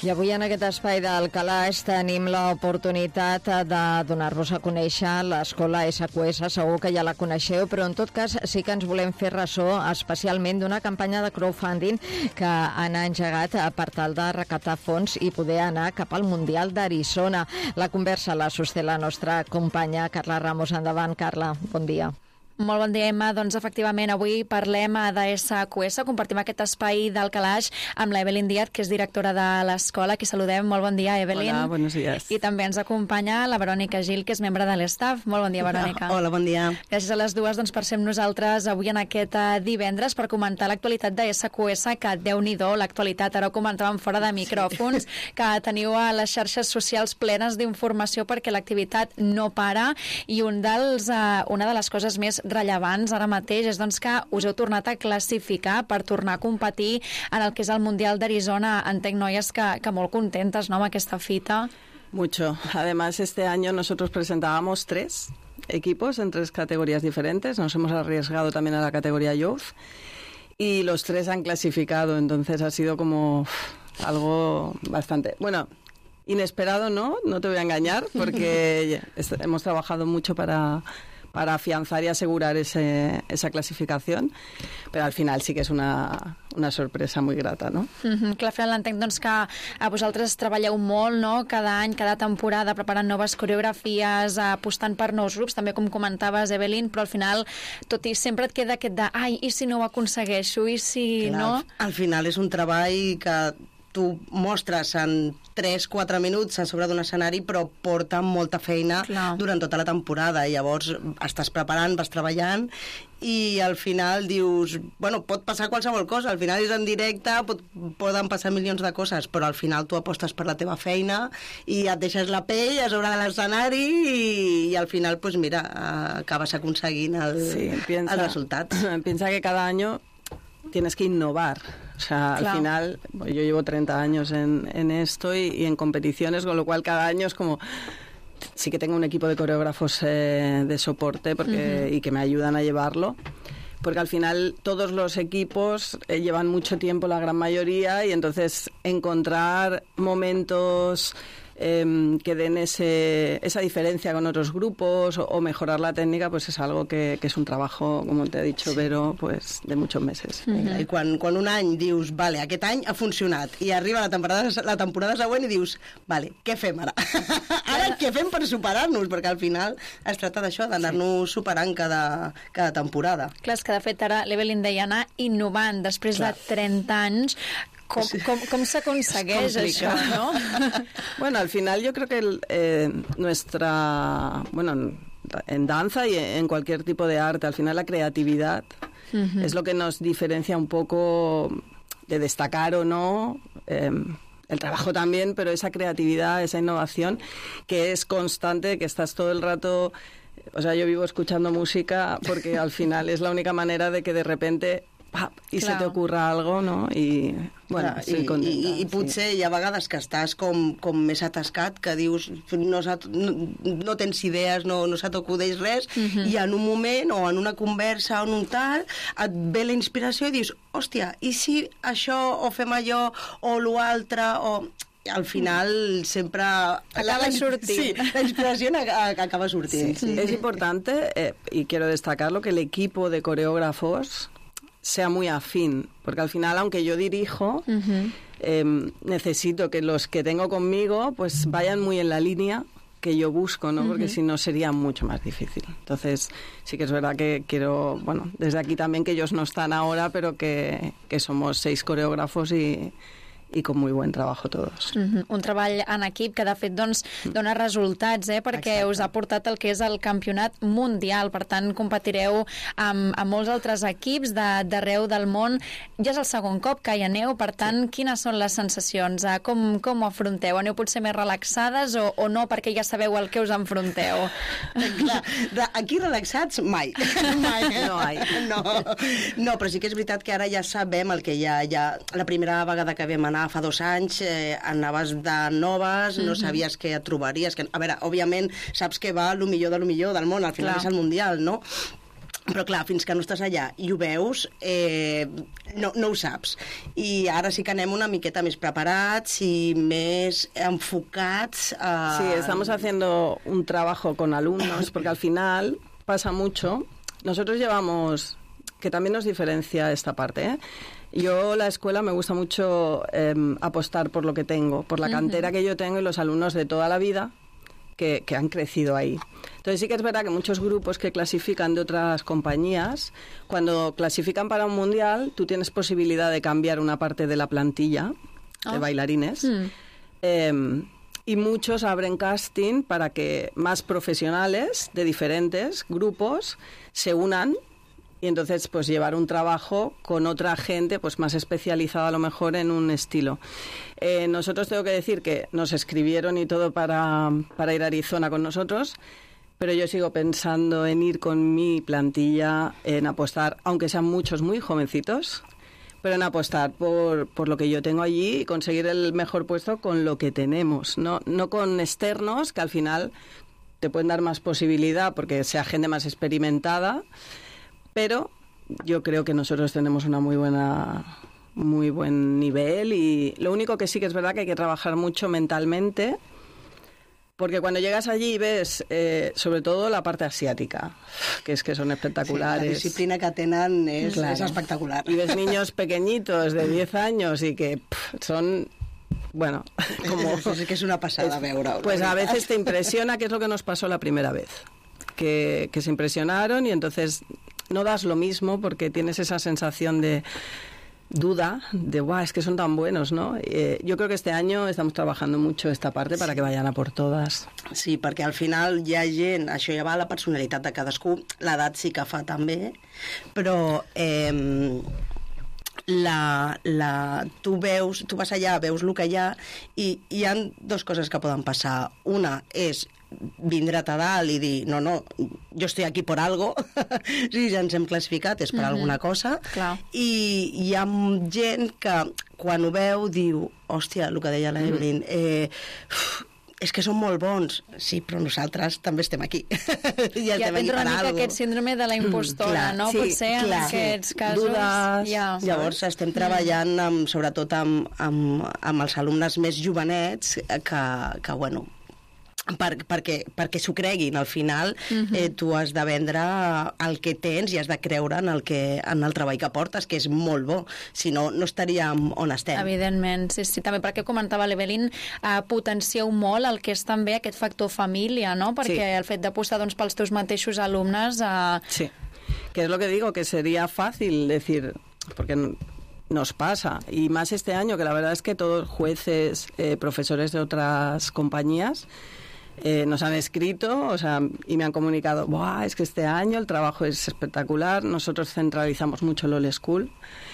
I avui en aquest espai del Calaix tenim l'oportunitat de donar-vos a conèixer l'escola SQS. Segur que ja la coneixeu, però en tot cas sí que ens volem fer ressò especialment d'una campanya de crowdfunding que han engegat per tal de recaptar fons i poder anar cap al Mundial d'Arizona. La conversa la sosté la nostra companya Carla Ramos. Endavant, Carla. Bon dia. Molt bon dia, Emma. Doncs efectivament avui parlem d'SQS, compartim aquest espai del Calaix amb l'Evelyn Díaz, que és directora de l'escola. Aquí saludem. Molt bon dia, Evelyn. Hola, buenos días. I també ens acompanya la Verònica Gil, que és membre de l'estaf. Molt bon dia, Verònica. Hola, bon dia. Gràcies a les dues per ser amb nosaltres avui en aquest divendres per comentar l'actualitat de SQS, que Déu-n'hi-do, l'actualitat, ara ho comentàvem fora de micròfons, que teniu a les xarxes socials plenes d'informació perquè l'activitat no para, i una de les coses més rellevants ara mateix és doncs, que us heu tornat a classificar per tornar a competir en el que és el Mundial d'Arizona. Entenc, noies, que molt contentes, no?, amb aquesta fita. Mucho. Además, este año nosotros presentábamos 3 equipos en 3 categorías diferentes. Nos hemos arriesgado también a la categoría Youth y los 3 han clasificado. Entonces ha sido como algo bastante... Bueno, inesperado, ¿no? No te voy a engañar, porque hemos trabajado mucho para afianzar y asegurar esa clasificación, però al final sí que és una sorpresa muy grata, no? Clar, Fran, l'entenc doncs, que vosaltres treballeu molt, no?, cada any, cada temporada, preparant noves coreografies, apostant per nous grups, també com comentaves, Evelyn, però al final, tot i sempre et queda aquest de ai, i si no ho aconsegueixo, i si clar, no... Al final és un treball que tu mostres en 3-4 minuts a sobre d'un escenari, però porta molta feina durant tota la temporada, i llavors estàs preparant, vas treballant, i al final dius, bueno, pot passar qualsevol cosa, al final és en directe, poden passar milions de coses, però al final tu apostes per la teva feina i et deixes la pell a sobre de l'escenari i al final, pues mira, acabes aconseguint els resultats. Piensa que cada año tienes que innovar. O sea, al final, yo llevo 30 años en esto y en competiciones, con lo cual cada año es como... Sí que tengo un equipo de coreógrafos de soporte y que me ayudan a llevarlo, porque al final todos los equipos llevan mucho tiempo, la gran mayoría, y entonces encontrar momentos que den esa diferencia con otros grupos o mejorar la técnica, pues es algo que es un trabajo, como te ha dicho Vero, pues de muchos meses. I quan un any dius, vale, aquest any ha funcionat, i arriba la temporada següent i dius, vale, què fem ara? Ara què fem per superar-nos? Perquè al final es tracta d'això, d'anar-nos superant cada temporada. Clar, és que de fet ara l'Evelyn deia anar innovant després de 30 anys. ¿Cómo se consegueix això, no? Bueno, al final yo creo que en danza y en cualquier tipo de arte, al final la creatividad es lo que nos diferencia un poco de destacar o no, el trabajo también, pero esa creatividad, esa innovación que es constante, que estás todo el rato... O sea, yo vivo escuchando música porque al final es la única manera de que de repente... i se t'ocorra algo, no? I, bueno, i potser hi ha vegades que estàs com més atascat, que dius no tens idees, no se t'acudeix res, i en un moment o en una conversa o en un tal et ve la inspiració i dius, hòstia, i si això o fem allò o l'altre o... Al final sempre... Acaba sortint. Sí, la inspiració acaba sortint. Sí. Es importante, y quiero destacarlo, que el equipo de coreógrafos sea muy afín, porque al final, aunque yo dirijo, necesito que los que tengo conmigo pues vayan muy en la línea que yo busco, ¿no? Porque si no sería mucho más difícil. Entonces, sí que es verdad que quiero, bueno, desde aquí también que ellos no están ahora, pero que somos 6 coreógrafos i con muy buen trabajo todos. Un treball en equip que de fet doncs dona resultats, perquè us ha portat el que és el campionat mundial, per tant competireu amb molts altres equips d'arreu del món. Ja és el segon cop que hi aneu, per tant quines són les sensacions? Com ho afronteu? Aneu potser més relaxades o no, perquè ja sabeu al que us enfronteu? Clar, aquí relaxats mai. No, però sí que és veritat que ara ja sabem el que hi ha. La primera vegada que vam anar fa 2 anys, anaves de noves, no sabies què et trobaries. A veure, òbviament, saps que va el millor del món, al final és el Mundial, no? Però clar, fins que no estàs allà i ho veus, no ho saps. I ara sí que anem una miqueta més preparats i més enfocats a... Sí, estamos haciendo un trabajo con alumnos, porque al final pasa mucho. Nosotros llevamos, que también nos diferencia esta parte, ¿eh? Yo, la escuela, me gusta mucho apostar por lo que tengo, por la cantera que yo tengo y los alumnos de toda la vida que han crecido ahí. Entonces sí que es verdad que muchos grupos que clasifican de otras compañías, cuando clasifican para un mundial, tú tienes posibilidad de cambiar una parte de la plantilla de bailarines. Y muchos abren casting para que más profesionales de diferentes grupos se unan y entonces pues llevar un trabajo con otra gente pues más especializada a lo mejor en un estilo. Nosotros tengo que decir que nos escribieron y todo para ir a Arizona con nosotros, pero yo sigo pensando en ir con mi plantilla, en apostar, aunque sean muchos muy jovencitos, pero en apostar por lo que yo tengo allí y conseguir el mejor puesto con lo que tenemos, no con externos que al final te pueden dar más posibilidad porque sea gente más experimentada, pero yo creo que nosotros tenemos una muy buen nivel y lo único que sí que es verdad que hay que trabajar mucho mentalmente, porque cuando llegas allí y ves sobre todo la parte asiática, que son espectaculares. Sí, la disciplina que tenen és espectacular. Y ves niños pequeñitos de 10 años y que son... Bueno, como... Es que es una pasada veure. Pues a veces te impresiona, que es lo que nos pasó la primera vez, que se impresionaron y entonces no das lo mismo porque tienes esa sensación de duda, de guau, es que son tan buenos, ¿no? Yo creo que este año estamos trabajando mucho esta parte para que vayan a por todas. Sí, perquè al final hi ha gent, això ja va a la personalitat de cadascú, l'edat sí que fa també, però tu vas allà, veus el que hi ha i hi ha dues coses que poden passar. Una és vindre't a dalt i dir, no, jo estic aquí per algo, si ja ens hem classificat és per alguna cosa. Clar. I hi ha gent que quan ho veu diu, hòstia, el que deia la Evelyn, és que són molt bons. Sí, però nosaltres també estem aquí. I ja tens una mica aquest síndrome de la impostora, no? Sí, potser en aquests casos... Dudes... Llavors estem treballant sobretot amb els alumnes més jovenets que bueno, perquè s'ho creguin. Al final tu has de vendre el que tens i has de creure en el treball que portes, que és molt bo, si no, no estaríem on estem. Evidentment, sí, també perquè comentava l'Evelyn, potencieu molt el que és també aquest factor família, no? Perquè el fet d'apostar pels teus mateixos alumnes... Sí, que es lo que digo, que sería fácil decir, porque nos pasa, y más este año, que la verdad es que todos jueces, profesores de otras compañías nos han escrito, y me han comunicado, ¡buah! Es que este año el trabajo es espectacular, nosotros centralizamos mucho el All School.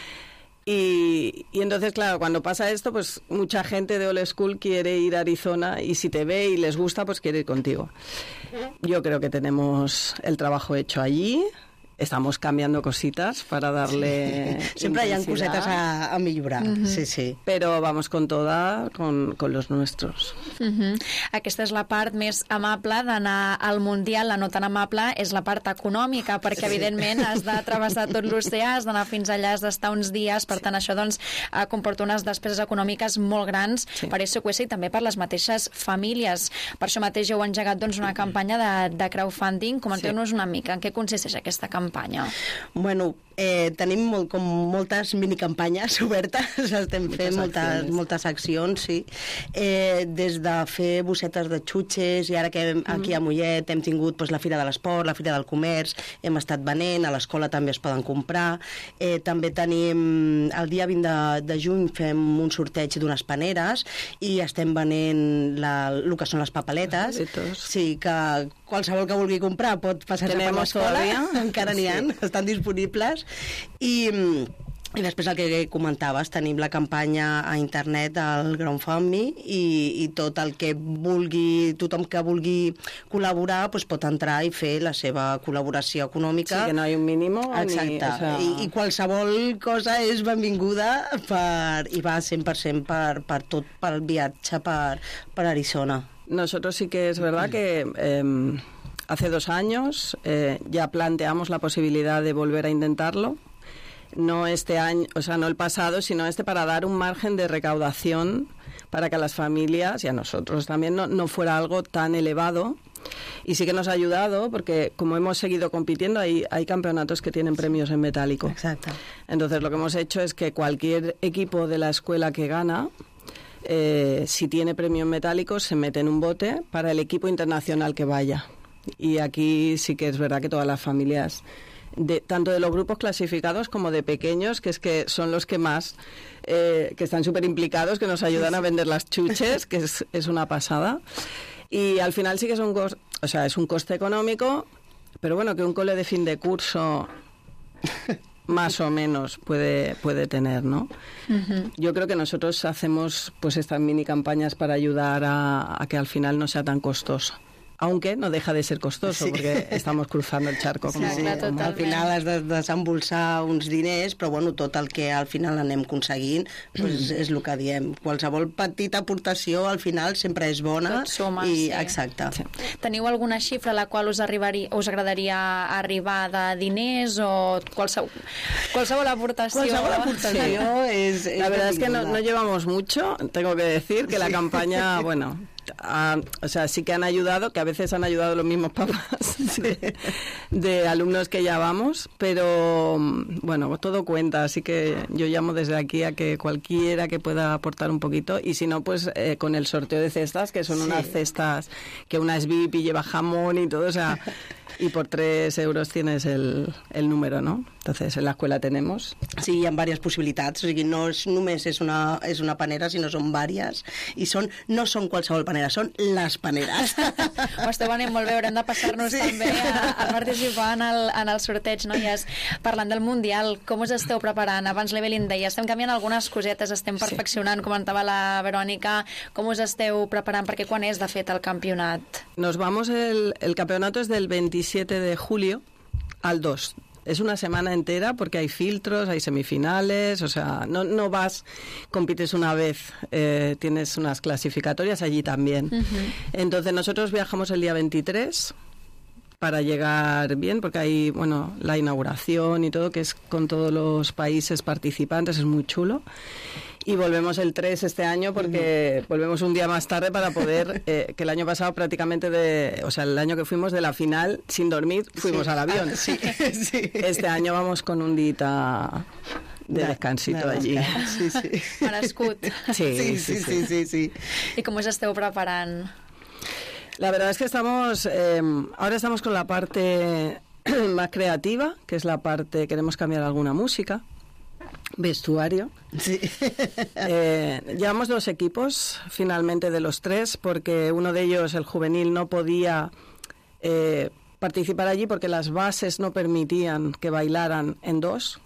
Y entonces, claro, cuando pasa esto, pues mucha gente de All School quiere ir a Arizona y si te ve y les gusta, pues quiere ir contigo. Yo creo que tenemos el trabajo hecho allí. Estamos cambiando cositas para darle... Sempre hi ha cosetes a millorar, sí. Però vamos con toda, con los nuestros. Aquesta és la part més amable d'anar al Mundial. La no tan amable és la part econòmica, perquè evidentment has de travessar tot l'oceà, has d'anar fins allà, has d'estar uns dies, per tant això comporta unes despeses econòmiques molt grans per SQS i també per les mateixes famílies. Per això mateix heu engegat una campanya de crowdfunding. Comenteu-nos una mica en què consisteix aquesta campanya. Bueno, tenim moltes minicampanyes obertes, estem fent moltes accions, sí. Des de fer bossetes de xutxes, i ara que aquí a Mollet hem tingut la Fira de l'Esport, la Fira del Comerç, hem estat venent, a l'escola també es poden comprar. També tenim, el dia 20 de juny fem un sorteig d'unes paneres i estem venent el que són les papeletes. Sí, que qualsevol que vulgui comprar pot passar-se per l'escola, encara n'hi ha, estan disponibles. I després el que comentaves, tenim la campanya a internet del GroundFundMe i tot el que vulgui, tothom que vulgui col·laborar pot entrar i fer la seva col·laboració econòmica. Sí, que no hi ha un mínim. Exacte, i qualsevol cosa és benvinguda i va 100% per tot, pel viatge per Arizona. Nosotros sí que es verdad que hace 2 años ya planteamos la posibilidad de volver a intentarlo. No este año, o sea, no el pasado, sino para dar un margen de recaudación para que a las familias y a nosotros también no fuera algo tan elevado. Y sí que nos ha ayudado porque como hemos seguido compitiendo hay campeonatos que tienen premios en metálico. Exacto. Entonces lo que hemos hecho es que cualquier equipo de la escuela que gana, si tiene premio en metálico, se mete en un bote para el equipo internacional que vaya. Y aquí sí que es verdad que todas las familias, tanto de los grupos clasificados como de pequeños, que es que son los que más, que están súper implicados, que nos ayudan a vender las chuches, que es una pasada. Y al final sí que es un coste económico, pero bueno, que un cole de fin de curso más o menos puede tener, ¿no? Uh-huh. Yo creo que nosotros hacemos pues estas mini campañas para ayudar a que al final no sea tan costoso. Aunque no deja de ser costoso, porque estamos cruzando el charco. Al final has de desembolsar uns diners, però bueno, tot el que al final anem aconseguint pues, és el que diem. Qualsevol petita aportació al final sempre és bona. Tot suma, i, exacte. Sí. Teniu alguna xifra a la qual us agradaria arribar de diners o qualsevol aportació? Qualsevol aportació és la verdad es que no llevamos mucho, tengo que decir que la campaña, bueno... o sea, sí que han ayudado, que a veces han ayudado los mismos papás de alumnos que ya vamos, pero bueno, todo cuenta, así que yo llamo desde aquí a que cualquiera que pueda aportar un poquito, y si no, pues con el sorteo de cestas, que son unas cestas que una es VIP y lleva jamón y todo, o sea, y por 3 euros tienes el número, ¿no? Entonces, en la escuela tenemos. Sí, hi ha diverses possibilitats, o sigui, no és només és una panera, sinó són diverses, i no són qualsevol panera, són les paneres. Ho esteu venint molt bé, haurem de passar-nos també a participar en el sorteig, noies. Parlant del Mundial, com us esteu preparant? Abans l'Evelyn deia, estem canviant algunes cosetes, estem perfeccionant, comentava la Verònica, com us esteu preparant? Perquè quan és, de fet, el campionat? Nos vamos, el campeonato es del 27 de julio al 2. Es una semana entera porque hay filtros, hay semifinales, o sea, no vas, compites una vez, tienes unas clasificatorias allí también. Uh-huh. Entonces nosotros viajamos el día 23 para llegar bien, porque hay, bueno, la inauguración y todo, que es con todos los países participantes, es muy chulo. Y volvemos el 3 este año porque volvemos un día más tarde para poder, que el año pasado prácticamente, o sea, el año que fuimos de la final, sin dormir, fuimos al avión. Sí. Este año vamos con un día de descansito allí. Sí. Merescut. Sí. I com us esteu preparant? La verdad es que ahora estamos con la parte más creativa, que es la parte, queremos cambiar alguna música. Vestuario. Sí. Llevamos 2 equipos finalmente de los 3 porque uno de ellos, el juvenil, no podía participar allí porque las bases no permitían que bailaran en 2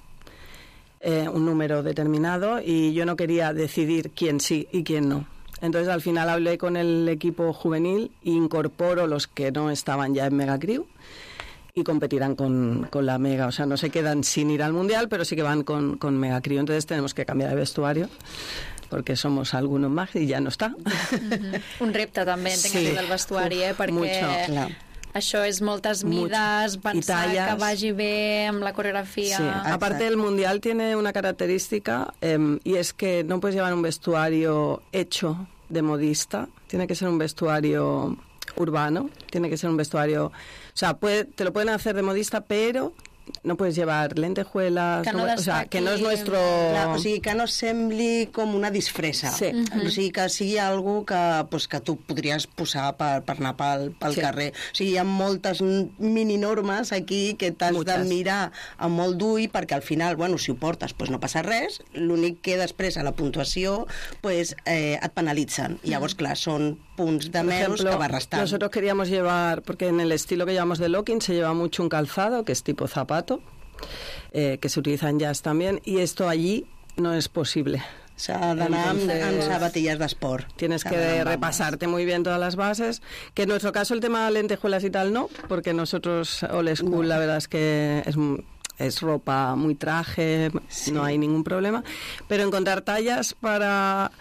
un número determinado, y yo no quería decidir quién sí y quién no. Entonces al final hablé con el equipo juvenil e incorporo los que no estaban ya en Mega Crew y competirán con la Mega. O sea, no se quedan sin ir al Mundial, pero sí que van con Mega Crew. Entonces tenemos que cambiar de vestuario, perquè somos algunos más i ja no està. Un repte també, entenc, del vestuari, perquè això és moltes mides, pensar que vagi bé amb la coreografía. Sí. Aparte, el Mundial tiene una característica y es que no puedes llevar un vestuario hecho de modista, tiene que ser un vestuario urbano, tiene que ser un vestuario... O sea, te lo pueden hacer de modista, pero no puedes llevar lentejuelas, o sea, que no es nuestro... O sigui, que no sembli com una disfressa. Sí. O sigui, que sigui algo que tu podries posar per anar pel carrer. O sigui, hi ha moltes mininormes aquí que t'has de mirar amb molt d'ull, perquè al final, bueno, si ho portes, pues no passa res, l'únic que després a la puntuació pues, et penalitzen. I llavors, clar, són punts de menos que va restant. Nosotros queríamos llevar, porque en el estilo que llevamos de locking se lleva mucho un calzado, que es tipo zapato, que se utiliza en jazz también, y esto allí no es posible. S'ha d'anar amb sabatillas d'esport. Tienes que repasarte muy bien todas las bases, que en nuestro caso el tema de lentejuelas y tal no, porque nosotros old school la verdad es que es ropa muy traje, no hay ningún problema, pero encontrar tallas para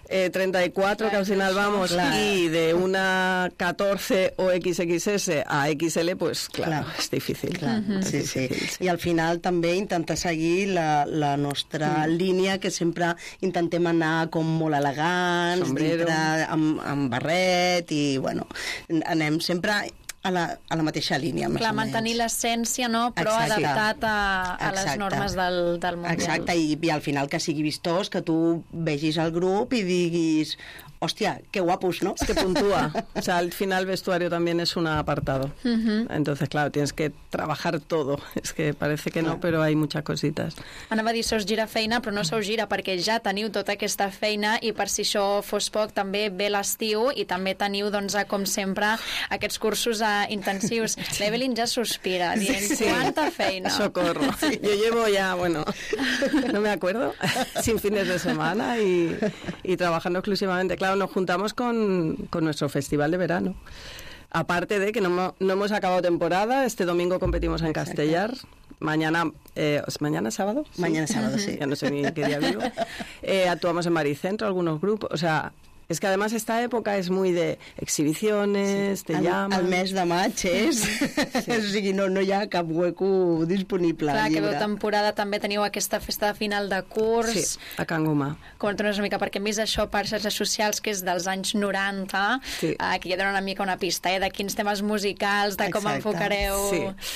34, que al final vamos, y de una 14 o XXS a XL, pues claro, és difícil. Sí. I al final també intentar seguir la nostra línia, que sempre intentem anar com molt elegants, dintre, amb barret, i bueno, anem sempre a la mateixa línia, més o menys. Mantenir l'essència, no? Però adaptat a les normes del Mundial. Exacte, i al final que sigui vistós, que tu vegis el grup i diguis, hostia, qué guapos, ¿no? Es que puntúa. O sea, al final el vestuario también es un apartado. Entonces, claro, tienes que trabajar todo. Es que parece que no, pero hay muchas cositas. Anava a dir, se us gira feina, però no se us gira perquè ja teniu tota aquesta feina, i per si això fos poc, també ve l'estiu i també teniu, doncs, com sempre, aquests cursos intensius. L'Evelyn ja sospira, dient, quanta feina. Socorro. Yo llevo ya, bueno, no me acuerdo, sin fines de semana y trabajando exclusivamente. Claro, nos juntamos con nuestro festival de verano. Aparte de que no hemos acabado temporada, este domingo competimos en Castellar. Mañana, ¿mañana es sábado? Mañana es sábado, sí. Ya no sé ni qué día vivo. Actuamos en Baricentro, algunos grupos, o sea... Es que además esta época es muy de exhibiciones, te llaman... El mes de maig és... O sigui, no hi ha cap hueco disponible. Clar, que veu temporada, també teniu aquesta festa de final de curs. Sí, a Can Gomà. Comenta'ns una mica, perquè hem vist això per xarxes socials, que és dels anys 90, que ja donen una mica una pista, de quins temes musicals, de com enfocareu...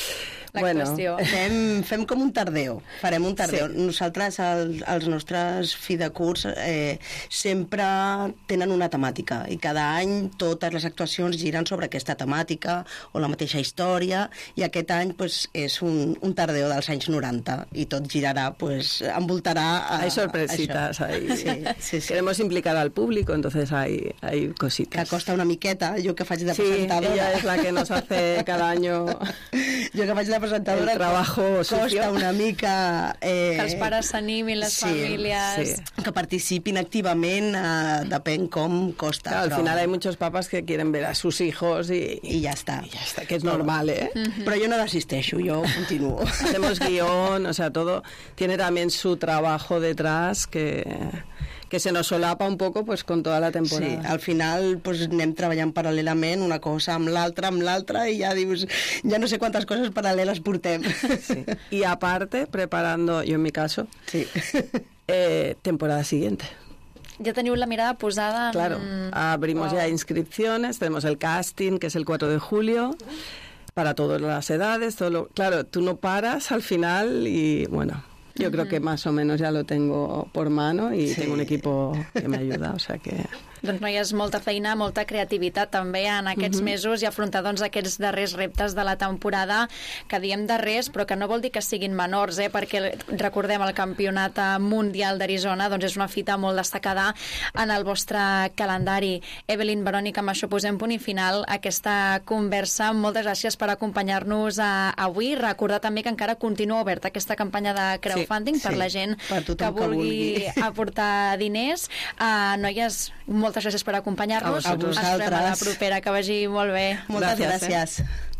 Bueno, fem com un tardeo, farem un tardeo. Nosaltres, els nostres fi de curs, sempre tenen una temàtica, i cada any totes les actuacions giren sobre aquesta temàtica o la mateixa història, i aquest any és un tardeo dels anys 90, i tot girarà, envoltarà... Hay sorpresitas ahí. Sí. Queremos implicar al público, entonces hay cositas. Que costa una miqueta, jo que faig de presentadora. Sí, ella es la que nos hace cada año... Jo que faig de presentadora, el trabajo costa una mica... Que els pares s'animin, les famílies... Sí. Que participin activament, depèn com costa. Claro, al final hay muchos papás que quieren ver a sus hijos y ya está. Que es normal, ¿eh? Pero yo no desisteixo, yo continúo. Hacemos guión, o sea, todo tiene también su trabajo detrás que se nos solapa un poco pues con toda la temporada. Sí, al final anem treballant paral·lelament una cosa amb l'altra, i ja dius, ya no sé cuántas cosas paralelas portem. Sí. Y aparte, preparando, yo en mi caso, temporada siguiente. Ya teniu la mirada posada en... Claro, abrimos ya inscripciones, tenemos el casting, que es el 4 de julio, para todas las edades, claro, tú no paras al final y bueno... Yo creo que más o menos ya lo tengo por mano y tengo un equipo que me ayuda, o sea que... Doncs, noies, molta feina, molta creativitat també en aquests mesos, i afrontar aquests darrers reptes de la temporada, que diem darrers, però que no vol dir que siguin menors, perquè recordem, el Campionat Mundial d'Arizona és una fita molt destacada en el vostre calendari. Evelyn, Verònica, amb això posem punt i final a aquesta conversa. Moltes gràcies per acompanyar-nos avui. Recordar també que encara continua oberta aquesta campanya de crowdfunding per la gent que vulgui aportar diners. Noies, moltes gràcies per acompanyar-nos. A vosaltres. Ens trobem a la propera, que vagi molt bé. Moltes gràcies.